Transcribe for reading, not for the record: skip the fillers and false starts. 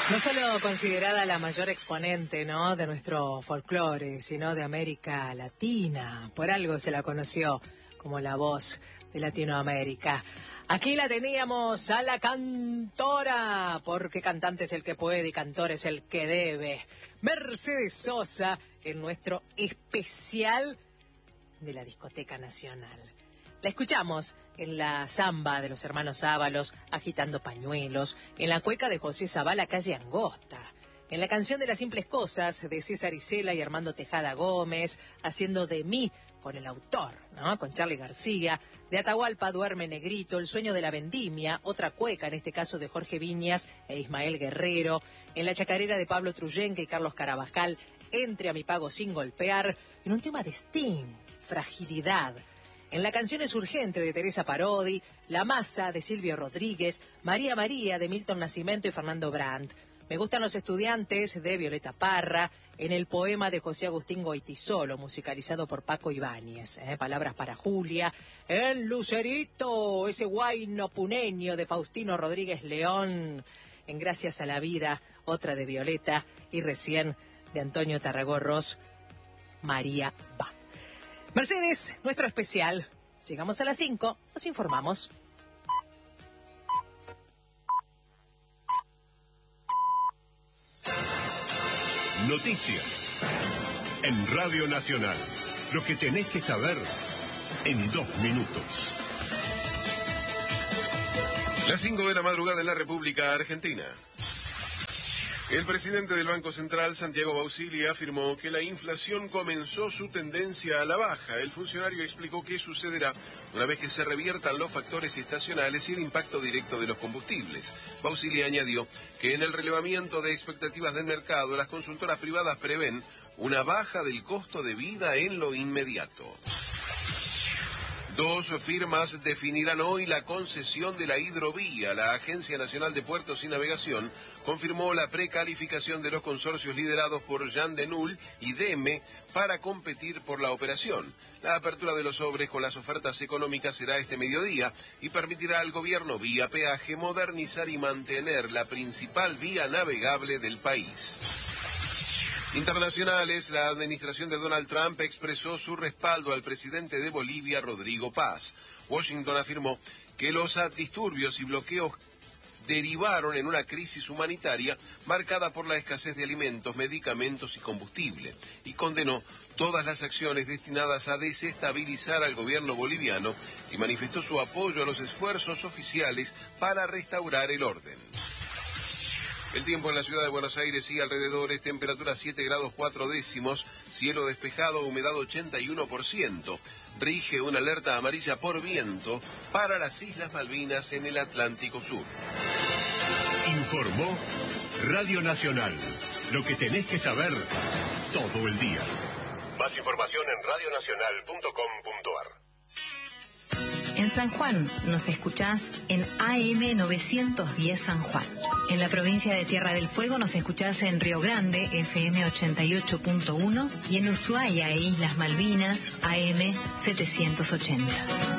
No solo considerada la mayor exponente, ¿no?, de nuestro folclore, sino de América Latina. Por algo se la conoció como la voz de Latinoamérica. Aquí la teníamos a la cantora, porque cantante es el que puede y cantor es el que debe. Mercedes Sosa, en nuestro especial de la Discoteca Nacional. La escuchamos en la samba de los hermanos Ábalos, agitando pañuelos, en la cueca de José Zavala, Calle Angosta, en la canción de Las Simples Cosas de César Isela y Armando Tejada Gómez, haciendo De mí con el autor, ¿no?, con Charly García, de Atahualpa, Duerme Negrito, El sueño de la vendimia, otra cueca, en este caso de Jorge Viñas e Ismael Guerrero, en la chacarera de Pablo Truyenque y Carlos Carabajal, Entre a mi pago sin golpear, en un tema de Sting, Fragilidad. En la canción Es urgente de Teresa Parodi, La masa de Silvio Rodríguez, María María de Milton Nascimento y Fernando Brandt. Me gustan los estudiantes de Violeta Parra, en el poema de José Agustín Goitisolo, musicalizado por Paco Ibáñez. Palabras para Julia. El Lucerito, ese guayno puneño de Faustino Rodríguez León. En Gracias a la vida, otra de Violeta. Y recién de Antonio Tarragorros, María va. Mercedes, nuestro especial. Llegamos a las 5, nos informamos. Noticias en Radio Nacional. Lo que tenés que saber en 2 minutos. Las 5 de la madrugada en la República Argentina. El presidente del Banco Central, Santiago Bausili, afirmó que la inflación comenzó su tendencia a la baja. El funcionario explicó qué sucederá una vez que se reviertan los factores estacionales y el impacto directo de los combustibles. Bausili añadió que en el relevamiento de expectativas del mercado, las consultoras privadas prevén una baja del costo de vida en lo inmediato. 2 firmas definirán hoy la concesión de la hidrovía. La Agencia Nacional de Puertos y Navegación confirmó la precalificación de los consorcios liderados por Jean Denul y DEME para competir por la operación. La apertura de los sobres con las ofertas económicas será este mediodía y permitirá al gobierno vía peaje modernizar y mantener la principal vía navegable del país. Internacionales, la administración de Donald Trump expresó su respaldo al presidente de Bolivia, Rodrigo Paz. Washington afirmó que los disturbios y bloqueos derivaron en una crisis humanitaria marcada por la escasez de alimentos, medicamentos y combustible, y condenó todas las acciones destinadas a desestabilizar al gobierno boliviano y manifestó su apoyo a los esfuerzos oficiales para restaurar el orden. El tiempo en la ciudad de Buenos Aires y alrededores, temperatura 7 grados 4 décimos, cielo despejado, humedad 81%. Rige una alerta amarilla por viento para las Islas Malvinas en el Atlántico Sur. Informó Radio Nacional. Lo que tenés que saber todo el día. Más información en radionacional.com.ar. En San Juan nos escuchás en AM 910 San Juan. En la provincia de Tierra del Fuego nos escuchás en Río Grande, FM 88.1, y en Ushuaia e Islas Malvinas, AM 780.